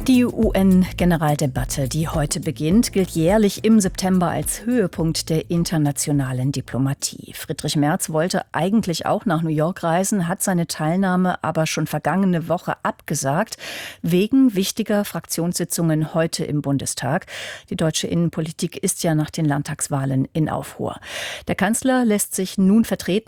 Die UN-Generaldebatte, die heute beginnt, gilt jährlich im September als Höhepunkt der internationalen Diplomatie. Friedrich Merz wollte eigentlich auch nach New York reisen, hat seine Teilnahme aber schon vergangene Woche abgesagt, wegen wichtiger Fraktionssitzungen heute im Bundestag. Die deutsche Innenpolitik ist ja nach den Landtagswahlen in Aufruhr. Der Kanzler lässt sich nun vertreten